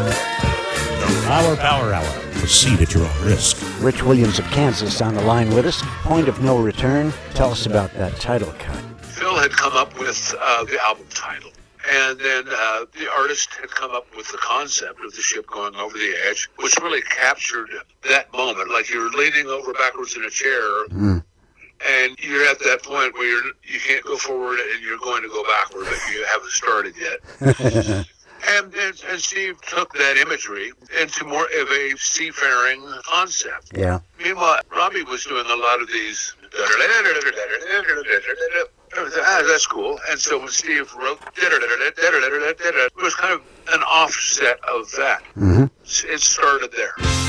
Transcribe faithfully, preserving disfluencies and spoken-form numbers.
The Power Power Hour. Proceed at your own risk. Rich Williams of Kansas on the line with us. Point of No Return. Tell us about that title cut. Phil had come up with uh, the album title. And then uh, the artist had come up with the concept of the ship going over the edge, which really captured that moment. Like you're leaning over backwards in a chair, mm. and you're at that point where you're, you can't go forward and you're going to go backward, but you haven't started yet. and, and, and Steve took that imagery into more of a seafaring concept. Yeah. Meanwhile, Robbie was doing a lot of these... Ah, that's cool. And so when Steve wrote, it was kind of an offset of that. Mm-hmm. It started there.